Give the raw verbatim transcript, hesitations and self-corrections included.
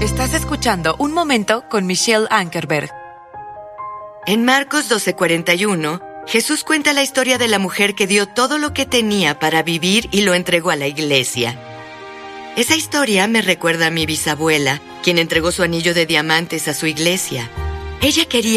Estás escuchando Un Momento con Michelle Ankerberg. En Marcos doce cuarenta y uno, Jesús cuenta la historia de la mujer que dio todo lo que tenía para vivir y lo entregó a la iglesia. Esa historia me recuerda a mi bisabuela, quien entregó su anillo de diamantes a su iglesia. Ella quería